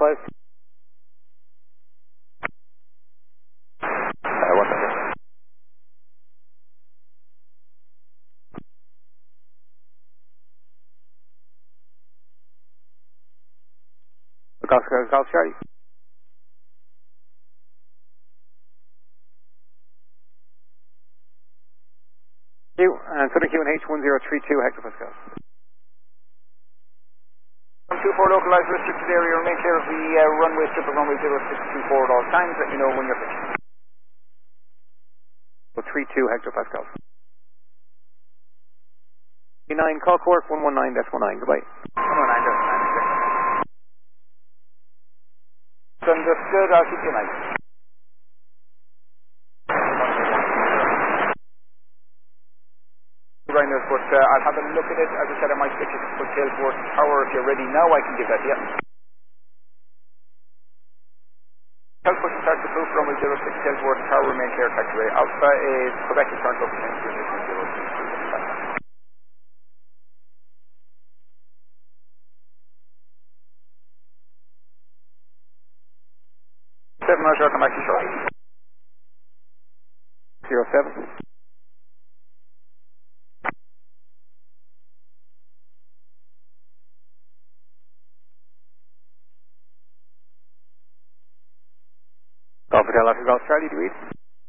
5. 1 second. Golf Charlie. And Southern QNH 1032 hectopascals. 124 localized restricted area, remain clear of the runway strip of runway 0624 at all times. Let me know when you're pitching. 32 hectopascals. 9 call Cork 119.19, goodbye. 119.19. Understood, I'll keep you nice. Rhinos, but I'll have a look at it. As I said, I might pitch it for Tailsworth Tower. If you're ready now, I can give that to you. Tailsworth starts the proof, runway 06, Tailsworth Tower, remain clear, taxiway. Alpha is Quebec is turned up to 7 Roger, I'll come back to you shortly. 07. Golf Hotel Alpha Golf Charlie, do you read?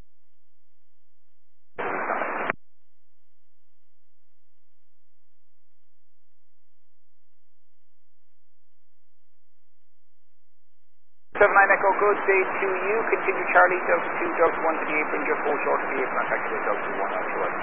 Echo, good day to you. Continue Charlie, Delta 2, Delta 1 to the apron, just 4 short to the apron, and taxiway Delta 1 afterwards.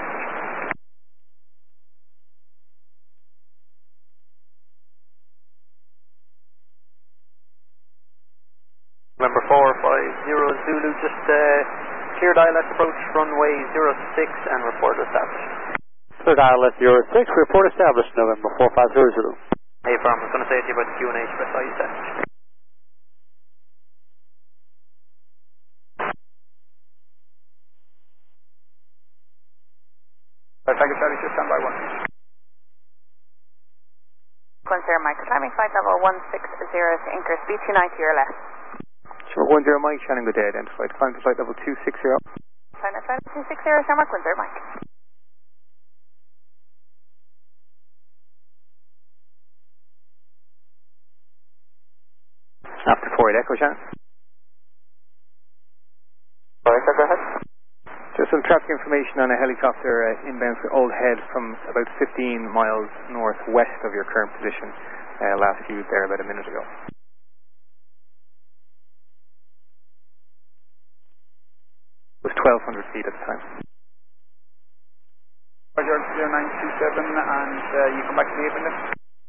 Number 450 Zulu, just clear dial at approach runway 06 and report established. Clear dial at 06, report established, November 450 Zulu. Hey firm, I was going to say to you about the QNH, but I saw you set. Thank you, Charlie, just stand by 1. Quincer Mike, climbing flight level 160 to anchor speed 290 or less. Sure, 10 Mike, Shannon, good day, identified. Climb to flight level 260. Climb to flight level 260, Shamrock, Quincer Mike. After 4 Echo, Shannon. Sorry, sir, go ahead. Just some traffic information on a helicopter inbound to Old Head from about 15 miles northwest of your current position. Last viewed there about a minute ago. It was 1,200 feet at the time. Roger, 0927, and you come back to the apron then?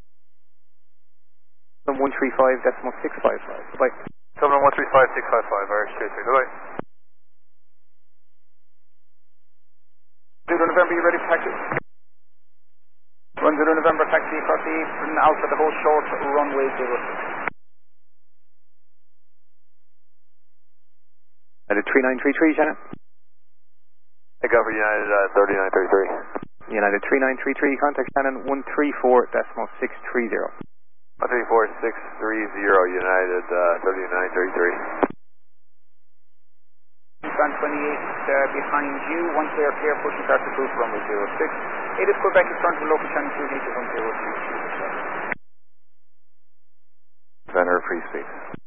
135.655. Goodbye. 7135655, Irish 33, goodbye. Zulu November, you ready for taxi? 1 Zulu November, taxi across the apron, Alpha, the whole short, runway 06. United 3933, Shannon. Take over United 3933. United 3933, contact Shannon 134.630. 134.630, United 3933. Band 28 behind you. Once they are clear, pushing start to proof runway 06. It is Quebec, is turned to local channel 2 meters 1022. Center free speed.